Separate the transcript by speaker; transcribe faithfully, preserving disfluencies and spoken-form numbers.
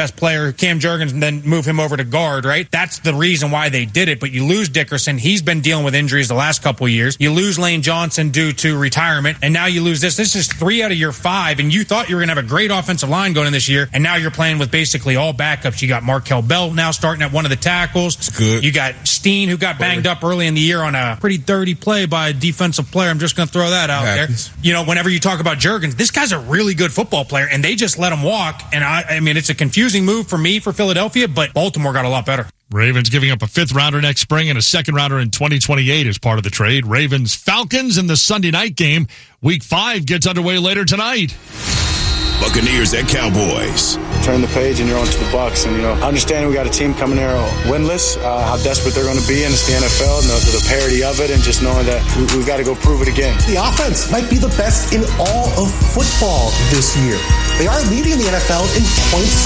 Speaker 1: best player, Cam Jurgens, and then move him over to guard, right? That's the reason why they did it. But you lose Dickerson. He's been dealing with injuries the last couple of years. You lose Lane Johnson due to retirement, and now you lose this. This is three out of your five, and you thought you were going to have a great offensive line going in this year, and now you're playing with basically all backups. You got Markel Bell now starting at one of the tackles.
Speaker 2: It's good.
Speaker 1: You got Steen, who got banged up early in the year on a pretty dirty play by a defensive player. I'm just going to throw that out
Speaker 2: Happens.
Speaker 1: there. You know, whenever you talk about Jurgens, this guy's a really good football player, and they just let him walk. And I, I mean, it's a confusing move for me for Philadelphia, but Baltimore got a lot better.
Speaker 3: Ravens giving up a fifth rounder next spring and a second rounder in twenty twenty-eight as part of the trade. Ravens Falcons in the Sunday night game. Week five gets underway later tonight.
Speaker 4: Buccaneers at Cowboys.
Speaker 5: Turn the page and you're on to the Bucs. And, you know, understanding we got a team coming there winless, uh, how desperate they're going to be, and it's the N F L, and the, the parity of it, and just knowing that we, we've got to go prove it again.
Speaker 6: The offense might be the best in all of football this year. They are leading the N F L in points